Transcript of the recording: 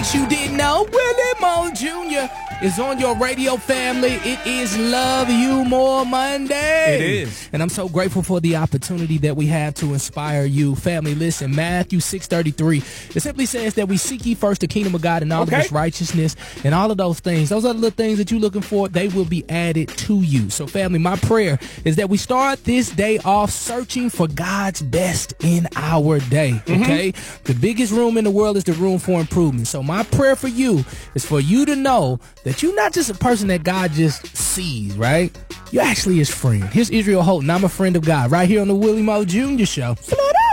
case you didn't know, Willie Moore Jr. is on your radio, family. It is Love You More Monday. It is. And I'm so grateful for the opportunity that we have to inspire you. Family, listen, Matthew 6:33. It simply says that we seek ye first the kingdom of God and all of his righteousness and all of those things. Those are the little things that you're looking for. They will be added to you. So, family, my prayer is that we start this day off searching for God's best in our day. Okay? The biggest room in the world is the room for improvement. So my prayer for you is for you to know that you're not just a person that God just sees, right? You're actually his friend. Here's Israel Houghton. I'm a friend of God right here on the Willie Moore Jr. Show.